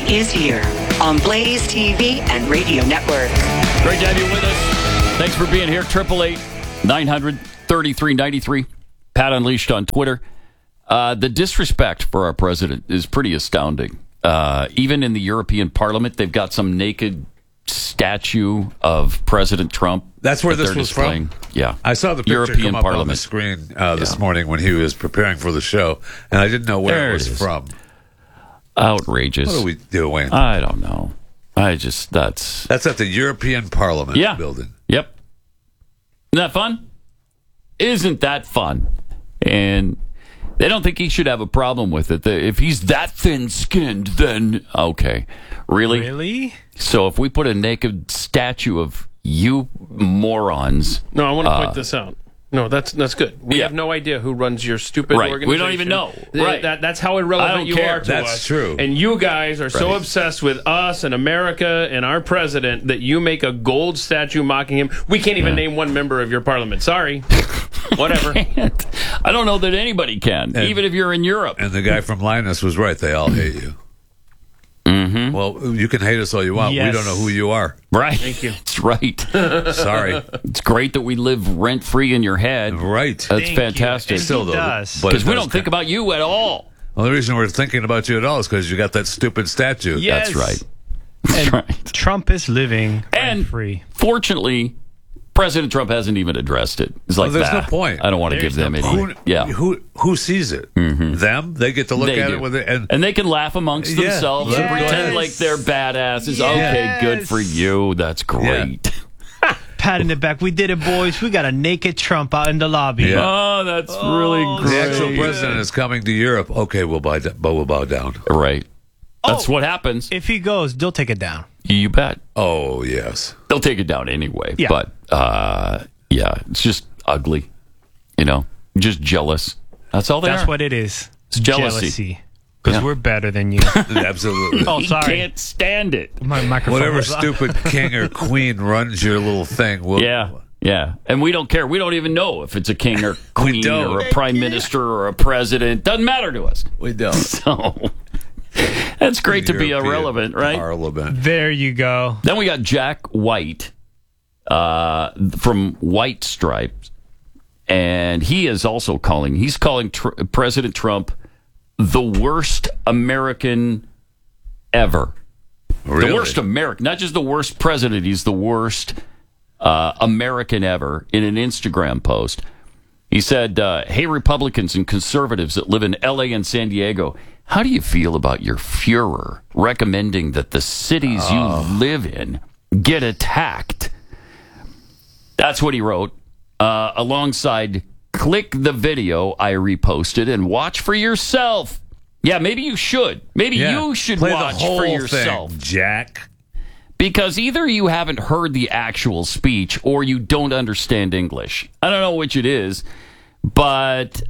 is here on Blaze TV and Radio Network. Great to have you with us. Thanks for being here. 888-900-3393. Pat Unleashed on Twitter. The disrespect for our president is pretty astounding. Even in the European Parliament, they've got some naked statue of President Trump. That's where this was displaying. From? Yeah. I saw the picture European come up Parliament on the screen this morning when he was preparing for the show, and I didn't know where it was from. Outrageous. What are we doing? I don't know. That's at the European Parliament building. Yep. Isn't that fun? Isn't that fun? And they don't think he should have a problem with it. If he's that thin-skinned, then okay. Really? Really? So if we put a naked statue of you morons... No, I want to point this out. No, that's good. We have no idea who runs your stupid organization. We don't even know. Right. That's how irrelevant you are to us. That's true. And you guys are so obsessed with us and America and our president that you make a gold statue mocking him. We can't even name one member of your parliament. Sorry. Whatever. I don't know that anybody can, even if you're in Europe. And the guy from Linus was right. They all hate you. Mm-hmm. Well, you can hate us all you want. Yes. We don't know who you are. Right. Thank you. That's right. Sorry. It's great that we live rent-free in your head. Right. That's fantastic. It still does. Because we don't think about you at all. Well, the reason we're thinking about you at all is because you got that stupid statue. Yes. That's right. That's right. Trump is living rent-free. Fortunately, President Trump hasn't even addressed it. He's like, there's no point. I don't want to give them any. Who sees it? Mm-hmm. Them? They get to look at it with it, and they can laugh amongst themselves and pretend like they're badasses. Yes. Okay, good for you. That's great. Yeah. Pat in the back. We did it, boys. We got a naked Trump out in the lobby. Yeah. Oh, that's really great. The actual president is coming to Europe. Okay, we'll bow down. Right. That's what happens. If he goes, they'll take it down. You bet. Oh, yes. They'll take it down anyway. Yeah. But, it's just ugly. Just jealous. That's all they are. That's what it is. It's jealousy. Because we're better than you. Absolutely. Oh, sorry. He can't stand it. My microphone. Whatever stupid king or queen runs your little thing. Yeah. And we don't care. We don't even know if it's a king or queen or a prime minister or a president. Doesn't matter to us. We don't. So... That's great to be irrelevant, right? Parliament. There you go. Then we got Jack White from White Stripes, and he is also calling. He's calling President Trump the worst American ever. Really? The worst American, not just the worst president. He's the worst American ever in an Instagram post. He said, "Hey, Republicans and conservatives that live in L.A. and San Diego. How do you feel about your Fuhrer recommending that the cities you live in get attacked?" That's what he wrote. Alongside, click the video I reposted and watch for yourself. Yeah, maybe you should. Maybe you should watch for yourself. Jack. Because either you haven't heard the actual speech or you don't understand English. I don't know which it is, but...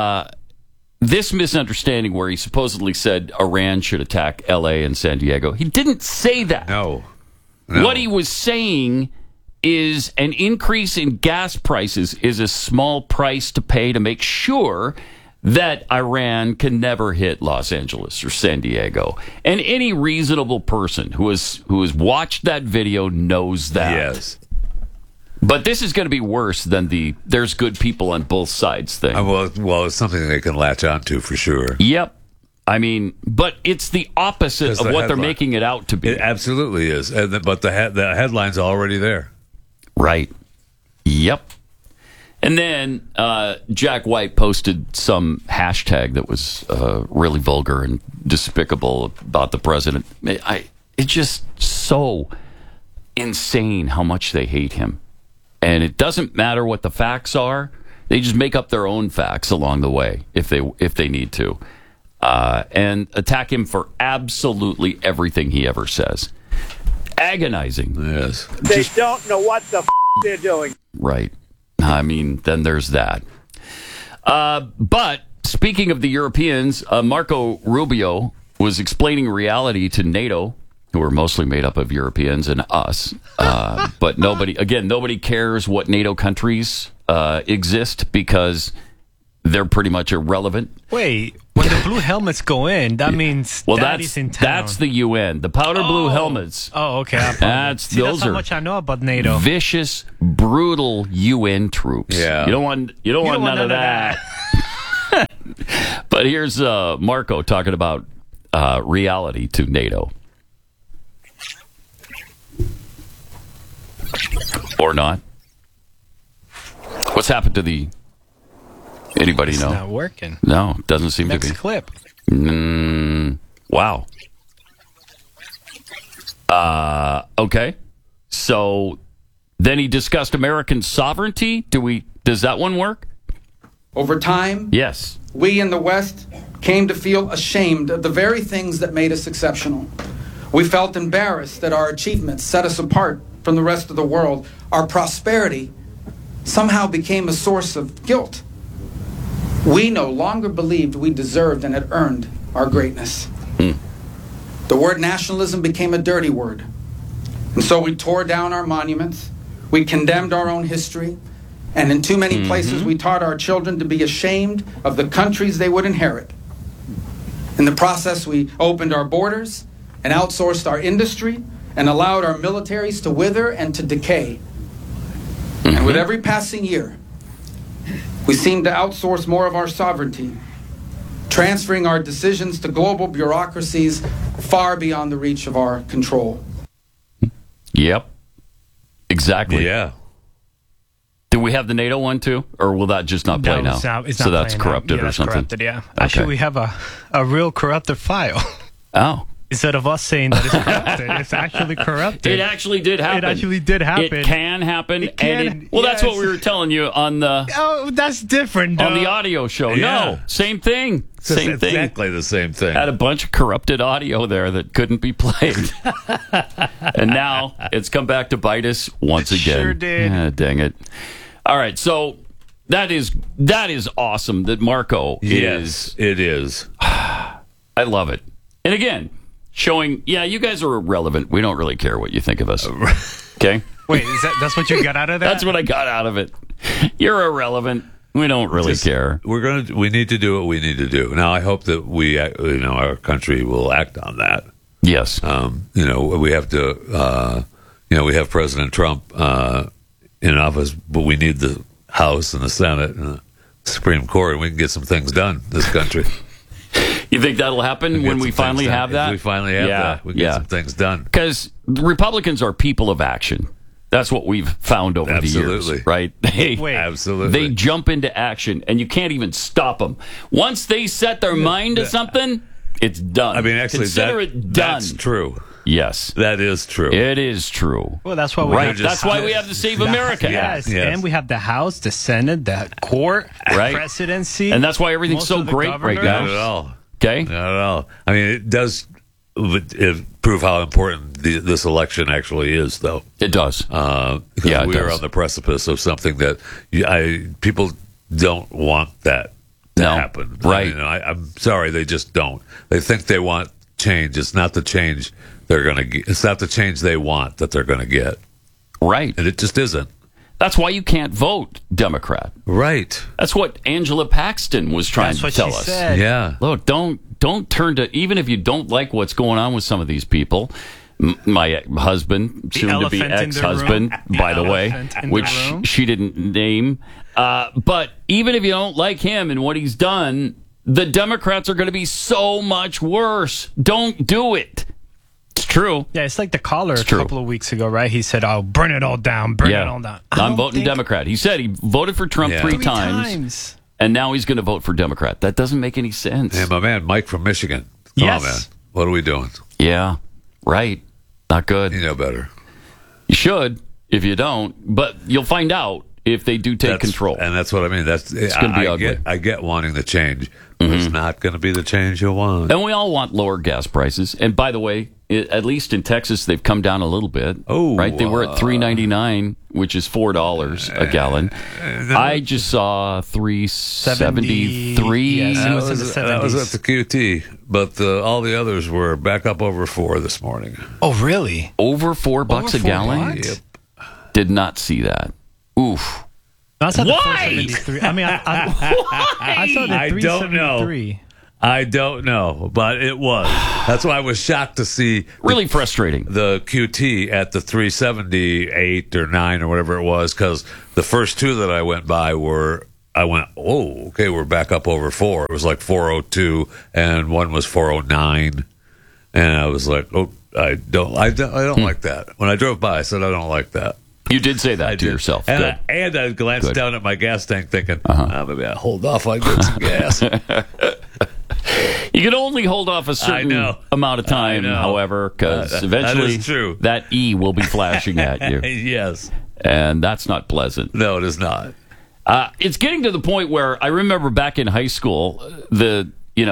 this misunderstanding where he supposedly said Iran should attack L.A. and San Diego, he didn't say that. No. What he was saying is an increase in gas prices is a small price to pay to make sure that Iran can never hit Los Angeles or San Diego. And any reasonable person who has watched that video knows that. Yes. But this is going to be worse than the "there's good people on both sides" thing. Well, it's something they can latch onto for sure. Yep. I mean, but it's the opposite of what they're making it out to be. It absolutely is. But the headline's already there. Right. Yep. And then Jack White posted some hashtag that was really vulgar and despicable about the president. It's just so insane how much they hate him. And it doesn't matter what the facts are. They just make up their own facts along the way if they need to. And attack him for absolutely everything he ever says. Agonizing. Yes. They don't know what the they're doing. Right. I mean, then there's that. But speaking of the Europeans, Marco Rubio was explaining reality to NATO, who are mostly made up of Europeans and us. But nobody cares what NATO countries exist because they're pretty much irrelevant. Wait, when the blue helmets go in, that means Daddy's in town. That's the UN. The powder blue helmets. Oh, okay. That's how much I know about NATO. Vicious, brutal UN troops. Yeah. You don't want none of that. But here's Marco talking about reality to NATO. Or not. What's happened to the... Anybody know? It's not working. No, doesn't seem Next to be. clip. Wow. Okay. So then he discussed American sovereignty. Does that one work? Over time, Yes. we in the West came to feel ashamed of the very things that made us exceptional. We felt embarrassed that our achievements set us apart from the rest of the world. Our prosperity somehow became a source of guilt. We no longer believed we deserved and had earned our greatness. The word nationalism became a dirty word. And so we tore down our monuments, we condemned our own history, and in too many places we taught our children to be ashamed of the countries they would inherit. In the process, we opened our borders and outsourced our industry and allowed our militaries to wither and to decay. And with every passing year, we seem to outsource more of our sovereignty, transferring our decisions to global bureaucracies far beyond the reach of our control. Yep. Exactly. Yeah. Do we have the NATO one too? Or will that just not play No, now? it's not So that's playing now. corrupted Yeah, or that's something? Corrupted, yeah. Actually, Okay. we have a real corrupted file. Oh. Instead of us saying that it's corrupted, it's actually corrupted. It actually did happen. It actually did happen. It can happen. It can, and that's what yes. we were telling you on the Oh, that's different. on the audio show. Yeah. No, same thing. Same It's thing. exactly the same thing. Had a bunch of corrupted audio there that couldn't be played. And now it's come back to bite us once It again. sure did. Yeah, dang it. All right, so that is awesome that Marco Yes, it is. I love it. And again, showing, you guys are irrelevant. We don't really care what you think of us. Okay? Wait, that's what you got out of that? That's what I got out of it. You're irrelevant. We don't really care. We need to do what we need to do. Now, I hope that our country will act on that. Yes. We have to, we have President Trump in office, but we need the House and the Senate and the Supreme Court, and we can get some things done in this country. You think that'll happen when we finally have that? If we finally have that, we get some things done. Because Republicans are people of action. That's what we've found over the years, right? Absolutely. They jump into action, and you can't even stop them. Once they set their mind to something, it's done. I mean, actually, consider it done. That's true. Yes, that is true. It is true. Well, that's why we have That's why we have the Save America Act. Yes, and we have the House, the Senate, the court, Right. presidency, and that's why everything's most so of the great right governors. now. Not at all. Okay, not at all. I mean, it does prove how important this election actually is, though. It does. Because it we are does. on the precipice of something that people don't want that to happen. Right. I'm sorry, they just don't. They think they want change. It's not the change they're going to get. It's not the change they want that they're going to get. Right. And it just isn't. That's why you can't vote Democrat. Right. That's what Angela Paxton was trying to tell us. Said. Yeah. Look, don't turn to, even if you don't like what's going on with some of these people. My husband, soon to be ex-husband, by the way, which she didn't name. But even if you don't like him and what he's done, the Democrats are going to be so much worse. Don't do it. It's true. Yeah, it's like the caller a couple of weeks ago, right? He said, "I'll burn it all down, burn it all down." I'm voting Democrat. He said he voted for Trump three times, and now he's going to vote for Democrat. That doesn't make any sense. Hey, my man, Mike from Michigan. Come on, man. What are we doing? Yeah, right. Not good. You know better. You should. If you don't, but you'll find out if they do take control. And that's what I mean. It's going to be ugly. I get wanting the change, but it's not going to be the change you want. And we all want lower gas prices. And by the way, at least in Texas, they've come down a little bit. Oh, right. They were at $3.99, which is $4 a gallon. I just saw $3.73. Yes, it was in the 70s. That was at the QT, but all the others were back up over $4 this morning. Oh, really? Over $4 a gallon? Yep. Did not see that. Oof. I saw the Why? 473. I mean, I saw the I don't know. 373. I don't know, but it was. That's why I was shocked to see Really frustrating. the QT at the 378 or 9 or whatever it was, because the first two that I went by I went, oh, okay, we're back up over 4. It was like 402, and one was 409, and I was like, oh, I don't like that. When I drove by, I said, I don't like that. You did say that to yourself. And Good. I glanced Good. down at my gas tank thinking, maybe I'll hold off, I get some gas. You can only hold off a certain amount of time, however, because eventually that is true. that E will be flashing at you. Yes. And that's not pleasant. No, it is not. It's getting to the point where I remember back in high school, the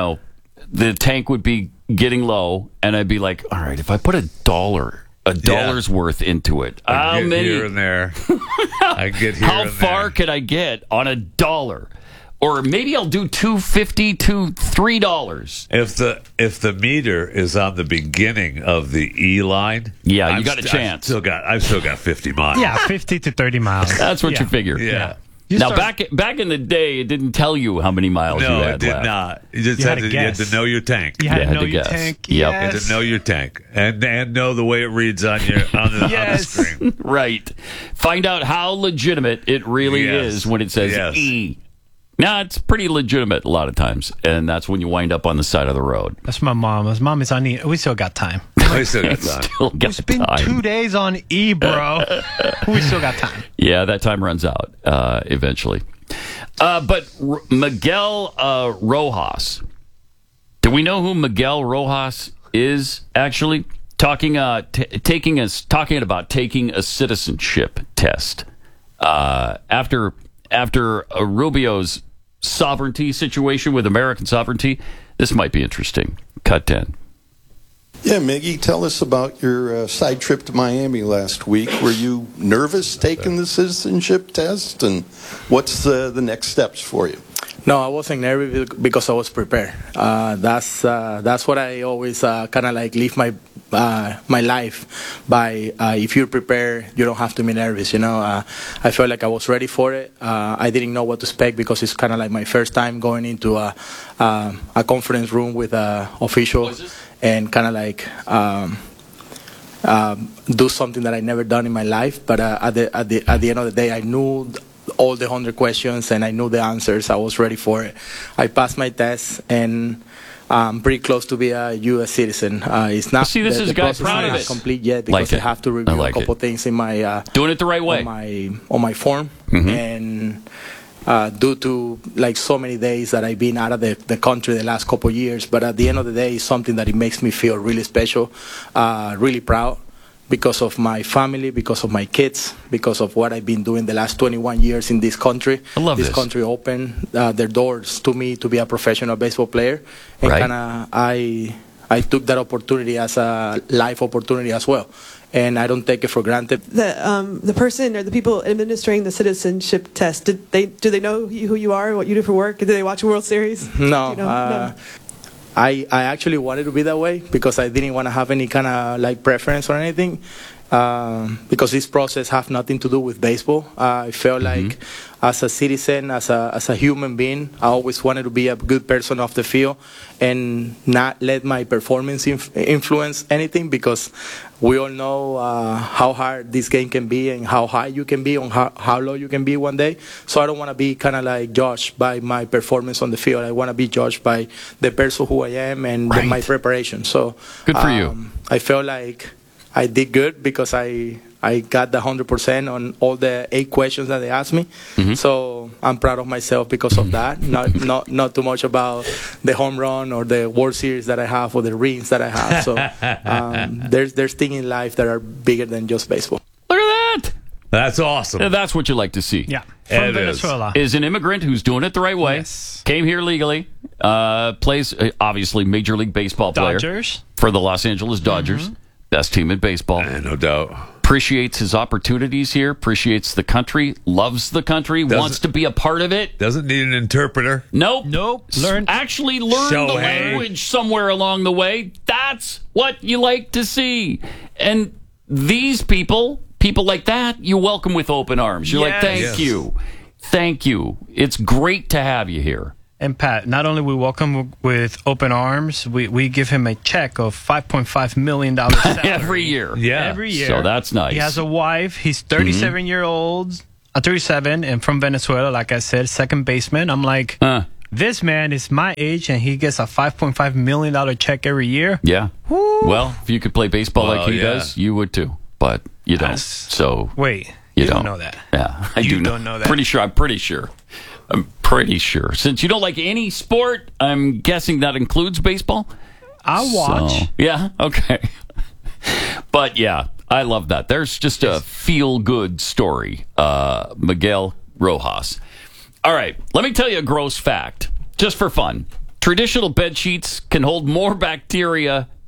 tank would be getting low, and I'd be like, all right, if I put $1's worth into it, how get many here and there? I get here how and far there. could I get on $1? Or maybe I'll do $2.50 to $3. If the meter is on the beginning of the E line, Yeah, you got a chance. I've still got 50 miles. Yeah, 50 to 30 miles. That's what Yeah. you figure. Yeah. You Now start- back in the day, it didn't tell you how many miles you No, had it did left. not. You just You had, had to you had guess. to know your tank. You had You to had know to your guess. tank. Yep. You had Yes. to know your tank and know the way it reads on the Yes. screen. Right. Find out how legitimate it really Yes. is when it says Yes. E. Now, it's pretty legitimate a lot of times, and that's when you wind up on the side of the road. That's my mom. As mom is on E. We still got time. I still got time. Still got It's been time. 2 days on E, bro. We still got time. Yeah, that time runs out eventually. But Miguel Rojas. Do we know who Miguel Rojas is? Actually, talking about taking a citizenship test after Rubio's sovereignty situation with American sovereignty. This might be interesting. Cut 10. Yeah, Miggy, tell us about your side trip to Miami last week. Were you nervous taking the citizenship test, and what's the next steps for you? No, I wasn't nervous because I was prepared. That's what I always kind of like live my life by. If you're prepared, you don't have to be nervous. I felt like I was ready for it. I didn't know what to expect because it's kind of like my first time going into a conference room with officials and kind of like do something that I never done in my life. But at the end of the day, I knew all the 100 questions and I knew the answers. I was ready for it. I passed my test and I'm pretty close to be a U.S. citizen. It's not. See, this is a guy process proud is of not it. complete yet because Like I have to it. review I like a couple it. things in my Doing it the right way. on my form and. Due to like so many days that I've been out of the country the last couple of years, but at the end of the day, it's something that it makes me feel really special, really proud because of my family, because of my kids, because of what I've been doing the last 21 years in this country. I love this. country opened their doors to me to be a professional baseball player, and Right. kind of I took that opportunity as a life opportunity as well. And I don't take it for granted. The person or the people administering the citizenship test, do they know who you are, what you do for work? Do they watch a World Series? No, Do you know? No. I actually wanted to be that way because I didn't want to have any kind of like preference or anything. Because this process have nothing to do with baseball. I felt like as a citizen, as a human being, I always wanted to be a good person off the field and not let my performance influence anything because we all know how hard this game can be and how high you can be and how low you can be one day. So I don't want to be kind of like judged by my performance on the field. I want to be judged by the person who I am and my preparation. So Good for you. I felt like I did good because I got the 100% on all the 8 questions that they asked me. So I'm proud of myself because of that. Not too much about the home run or the World Series that I have or the rings that I have. So there's things in life that are bigger than just baseball. Look at that. That's awesome. Yeah, that's what you like to see. Yeah. From It is. Venezuela. Is an immigrant who's doing it the right way. Yes. Came here legally. Plays, obviously, Major League Baseball player. Dodgers. For the Los Angeles Dodgers. Best team in baseball. No doubt. Appreciates his opportunities here. Appreciates the country. Loves the country. Wants to be a part of it. Doesn't need an interpreter. Nope. Actually learned the Shohei. language somewhere along the way. That's what you like to see. And these people like that, you welcome with open arms. You're like, Yes. thank Yes. you. thank you. It's great to have you here. And Pat, not only we welcome him with open arms, we give him a check of $5.5 million salary. Every year. Yeah. Every year. So that's nice. He has a wife. He's 37 and from Venezuela, like I said, second baseman. I'm like, this man is my age and he gets a $5.5 million check every year. Yeah. Woo. Well, if you could play baseball like he yeah. does, you would too. But you don't. So Wait, you don't know that. Yeah, I You do don't know that. I'm pretty sure. Since you don't like any sport, I'm guessing that includes baseball. I'll watch. So, yeah. Okay. But yeah, I love that. There's just a feel-good story. Miguel Rojas. All right. Let me tell you a gross fact, just for fun. Traditional bed sheets can hold more bacteria